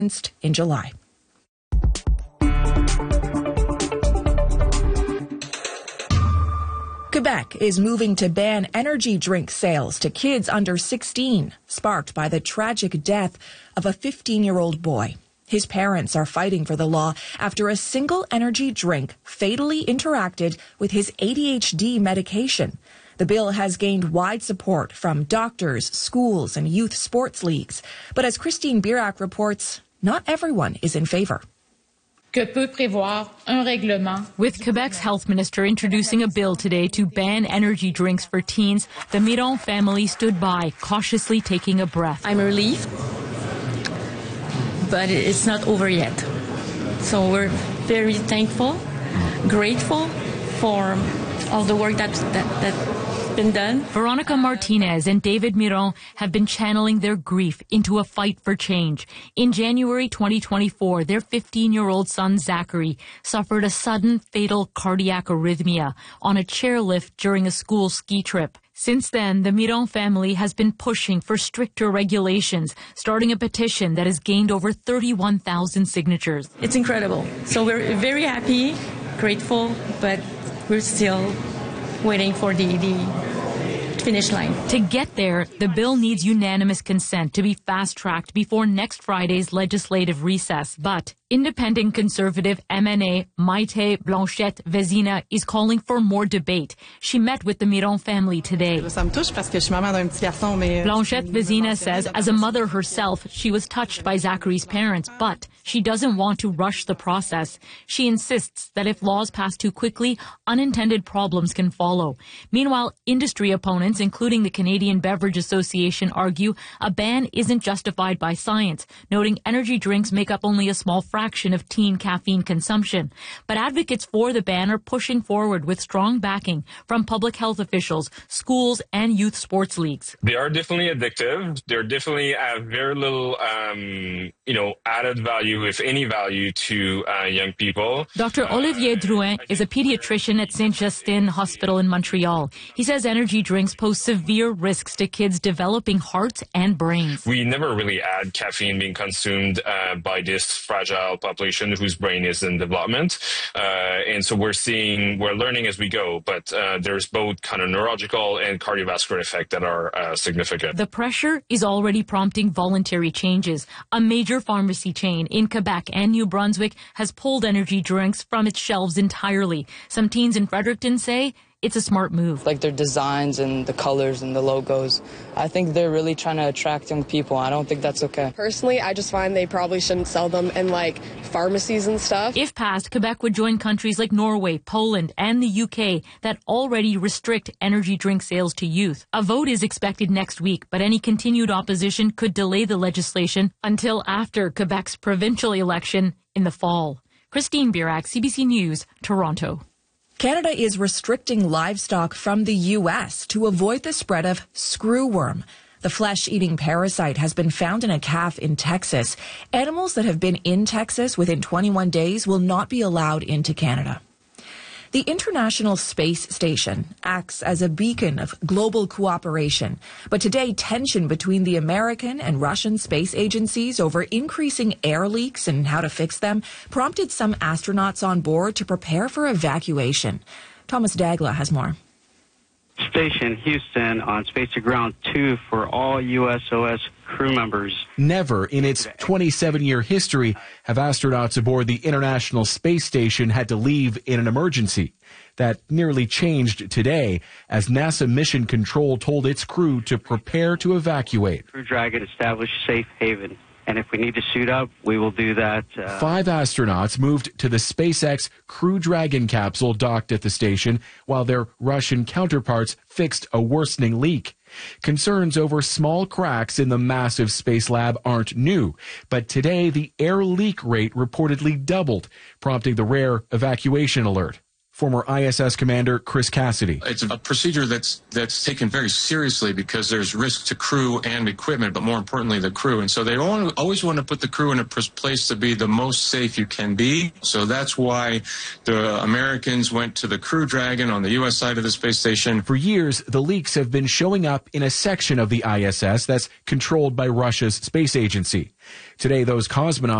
in July. Quebec is moving to ban energy drink sales to kids under 16, sparked by the tragic death of a 15-year-old boy. His parents are fighting for the law after a single energy drink fatally interacted with his ADHD medication. The bill has gained wide support from doctors, schools, and youth sports leagues. But as Christine Birac reports, not everyone is in favor. With Quebec's health minister introducing a bill today to ban energy drinks for teens, the Miron family stood by, cautiously taking a breath. I'm relieved, but it's not over yet. So we're very thankful, grateful for all the work that's been done. Veronica Martinez and David Miron have been channeling their grief into a fight for change. In January 2024, their 15-year-old son Zachary suffered a sudden fatal cardiac arrhythmia on a chairlift during a school ski trip. Since then, the Miron family has been pushing for stricter regulations, starting a petition that has gained over 31,000 signatures. It's incredible. So we're very happy, grateful, but we're still waiting for the finish line. To get there, the bill needs unanimous consent to be fast-tracked before next Friday's legislative recess. But independent conservative MNA Maite Blanchette Vezina is calling for more debate. She met with the Miron family today. Blanchette Vezina says as a mother herself, she was touched by Zachary's parents, but she doesn't want to rush the process. She insists that if laws pass too quickly, unintended problems can follow. Meanwhile, industry opponents, including the Canadian Beverage Association, argue a ban isn't justified by science, noting energy drinks make up only a small fraction of teen caffeine consumption. But advocates for the ban are pushing forward with strong backing from public health officials, schools, and youth sports leagues. They are definitely addictive. They're definitely have very little, added value, if any value, to young people. Dr. Olivier Drouin is a pediatrician at Saint-Justin Hospital in Montreal. He says energy drinks pose severe risks to kids developing hearts and brains. We never really add caffeine being consumed by this fragile population whose brain is in development. And so we're learning as we go, but there's both kind of neurological and cardiovascular effect that are significant. The pressure is already prompting voluntary changes. A major pharmacy chain in Quebec and New Brunswick has pulled energy drinks from its shelves entirely. Some teens in Fredericton say it's a smart move. Like their designs and the colors and the logos, I think they're really trying to attract young people. I don't think that's okay. Personally, I just find they probably shouldn't sell them in pharmacies and stuff. If passed, Quebec would join countries like Norway, Poland, and the UK that already restrict energy drink sales to youth. A vote is expected next week, but any continued opposition could delay the legislation until after Quebec's provincial election in the fall. Christine Birac, CBC News, Toronto. Canada is restricting livestock from the U.S. to avoid the spread of screwworm. The flesh-eating parasite has been found in a calf in Texas. Animals that have been in Texas within 21 days will not be allowed into Canada. The International Space Station acts as a beacon of global cooperation, but today tension between the American and Russian space agencies over increasing air leaks and how to fix them prompted some astronauts on board to prepare for evacuation. Thomas Dagla has more. Station Houston on Space to Ground 2 for all USOS crew members. Never in its 27-year history have astronauts aboard the International Space Station had to leave in an emergency. That nearly changed today as NASA Mission Control told its crew to prepare to evacuate. Crew Dragon established safe haven. And if we need to suit up, we will do that. 5 astronauts moved to the SpaceX Crew Dragon capsule docked at the station while their Russian counterparts fixed a worsening leak. Concerns over small cracks in the massive space lab aren't new, but today the air leak rate reportedly doubled, prompting the rare evacuation alert. Former ISS commander Chris Cassidy. It's a procedure that's taken very seriously because there's risk to crew and equipment, but more importantly, the crew. And so they always want to put the crew in a place to be the most safe you can be. So that's why the Americans went to the Crew Dragon on the U.S. side of the space station. For years, the leaks have been showing up in a section of the ISS that's controlled by Russia's space agency. Today, those cosmonauts